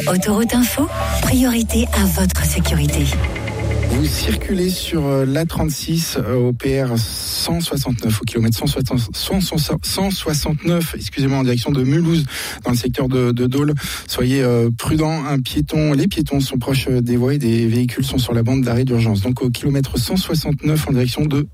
Autoroute Info, priorité à votre sécurité. Vous circulez sur l'A36 au PR 169, au kilomètre 169, excusez-moi, en direction de Mulhouse, dans le secteur de Dole. Soyez prudents, les piétons sont proches des voies et des véhicules sont sur la bande d'arrêt d'urgence. Donc au kilomètre 169 en direction de